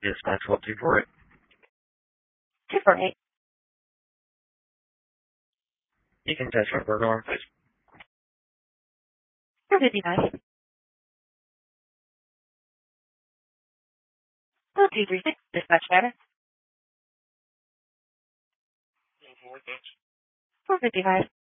Dispatch 1248. 248. You can test for burglar alarm, please. 455. 236. Dispatch status. 455.